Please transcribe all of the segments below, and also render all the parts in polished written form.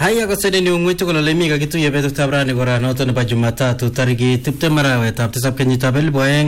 Haya kasene ni ungwetu kula lemi kitu ya betu tabrani kora noto na Jumatatu tariki 20 Marawet tisap kenyitab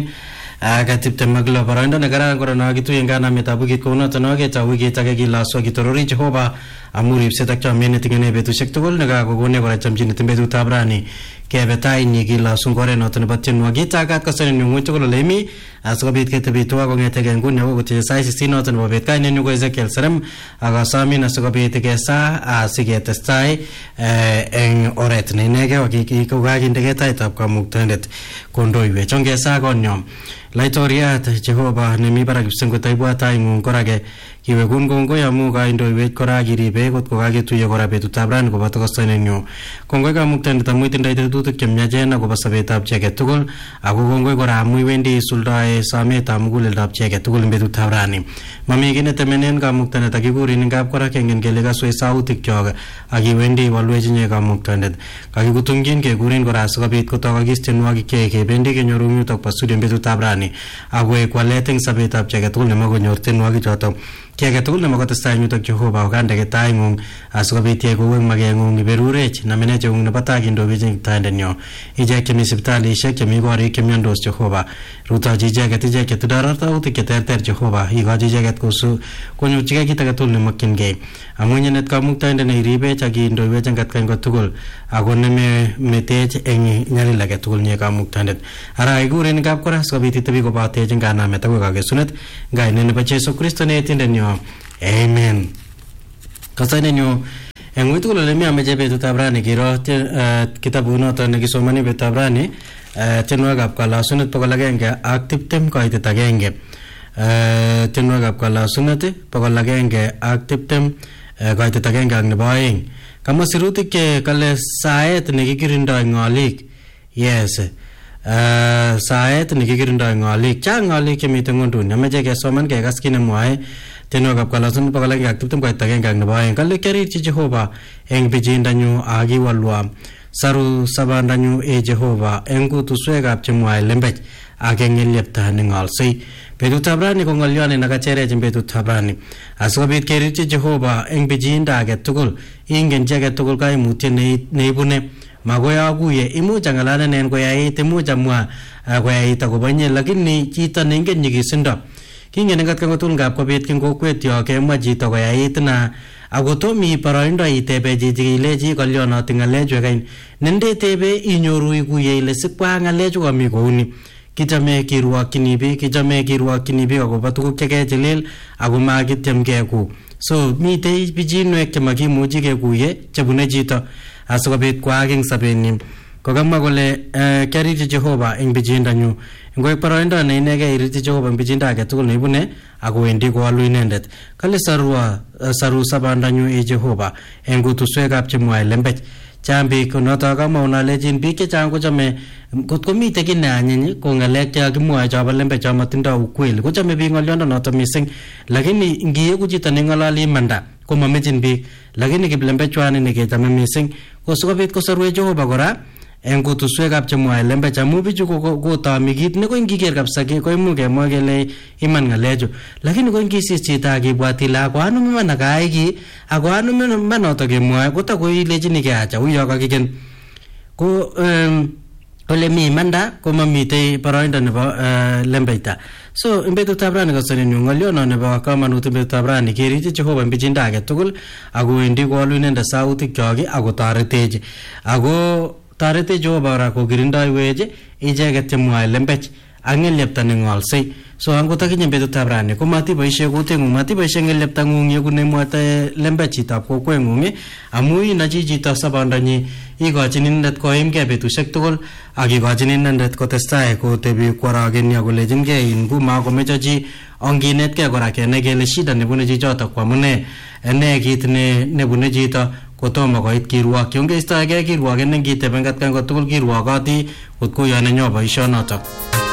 2020 maglo baranda negara kora na kitu yengana metabuki kono to noge ta wigi ta gi laso gi torori Jehova amuri pse takcha mene tingene betu sektugol naga gogone kora chamjini betu tabrani kebetai ni gi laso gore noto na batin wagi ta kat kasene ni ungwetu kula lemi asgabit ke tebitu wa ngete gen gunne wo te sai si noto na bet kai ni go Ezekiel Serem aga sami na sgabit ke sa asige testai en oret ne nege wagi ko gagi ndege tai tap ka muktandet kondoiwe chonge sa gonyom Laitoria Jehova nemi barak sengo taibwa tai ngun korage kiwe gungongo ya muga indoiwe koragi ribe kot kokage tuye kora betu tabran ko bato kostenenyo kongo ka muktan tamuitin daite tutuk kemnyajena ko basabetab cheke tugul ako kongo kora amui wendi suldae sameta mugul dab cheke tugul betu tabrani mami gine temenen ka muktan takiguri ngap kora kengen gelega soi sautik jog agi wendi walweji nye ka muktan kagi gutungin ke gurin kora asgabit ko tawagisten wagi ke bendi ke nyorungu tok pasudi betu tabrani agwe kwaleten sabetab cheke tugul nemago nyorten wagi joto kege tugul nemakotestai nyutok Jehova okande ke tai ngung asgobit ye kuweng magengung iberurech namene chung nepata kindobijing taendenyo ije kemi sipitalishek kemi korik kemiondos Jehova rutochi icheket icheket darartautik cheterter Jehova ikochi icheket konyorchigei kit age tugul nemokyingei amu nyenet kamuktaindet neiribech ak indoiwech eng atkan tugul ako nemetech eng nyalil age tugul nye kamuktaindet ara ikuren kap kora asgobit itebi kobatech eng kanamet akoi kakesunet ngainet nebo Jesu Kristo netindenyo Amen. Kasane nyo en witu kula lemi ameje betu tabrani kiro kitabu noto nekisomani betu tabrani tenwagap kalasunet pokolagenge ak tiptem koitet agenge tenwagap kalasunet pokolagenge ak tiptem koitet agenge ak nebo aeng kama sirutik ke kale saet nekikirindoi ngolik yes saet nekikirindoi ngolik chang ngolik chemite ngonduni ameje kesoman kekas kit nemwae tenwagap kalasunet pokolagenge ak tiptem koitet agenge ak nebo aeng kale kirirchi Jehova eng bijindanyu akiwalwa saru sabandanyu Jehova eng kutuswekab chemwae lembech ak eng elyepta nengalsei betutab rani ko ngolyon nakacherech eng betutab rani asikobit kerirchi Jehova eng bijinda age tugul ingen chi age tugul kaimutyet neibune magoi aguye imuch ang'alanen koyait imuch amwa koyait akobo inye lakini chito neingen nyigisindo kingen ngat kangotul ngap kobit king kokwet yo kemwa chito koyait na akotomi boroindo itebe chichi ilechi kolyonotin ng'alechu kain nendetebe inyoru ikuye ile sikwa ng'alechu kami kouni kichame kirwokyini biik akobo tuguk chekechilil ako makityem kekuk so mitei bijinwek chemakimuchi kekuye chebune chito asikobit kwaak eng sobenyi kokamwa kole kiarirchi Jehova eng bijindanyu ngoek boroindo ne inegei irirchi Jehova eng bijinda age tugul neibune akowendi kowalu inendet kale saru sabandanyu Jehova eng kutuswekab chemwae lembech chambik noto kamwa unalejin biik chechang kochame kotko mitei kit neanyiny ko ng'alek chekakimwoe chobo lembech chomatindoi ukweli kochame biik ng'oliondonoto mising lakini ngieku chito neng'ololi imanda komamechin biik lakini kiplembechwani nekechame mising kosikobit kosorwech Jehova kora eng kutuswekab chemwae lembech amu bichu kotomi kit nekoi ngiker kabisa koimuch kemwa kele iman ng'alechu lakini koi ngisis chito akibwat ile ako anum iman akaai ki ako anum iman noto kemwoe kotakoi ilechinigei acha uyo kakiken ko ole mi imanda komamitei boroindo nebo lembeita so eng betutab rani kasaninyu ng'olyono nebo kamanut eng betutab rani kerikchi Jehova eng bijinda age tugul akowendi kowalu inendet sautik chok akotoretech ako tarete Jehova kora kokirindaiwech icheket chemwae lembech ak ng'elyepta neng'olsei so angot akinye betutab rani komatiboisie kuteng'ung matiboisie ng'elyeptang'ung yeku nemwote lembech chitab kokweng'ung amu inachi chito sabondanyi ikochin inendet koimgei betusiek tugul ak ikochin inendet kotestai kotebi kworogeni akolechinkei ngumakomecho chi onginetkei kora kenai kele shida nebune chichoto kwamune ne kit nebune chito kotomo koit kirwokyi ongeistoegei kirwoket nengiteben atkan kotugul kirwokoti kotko yo nenyo boisionoto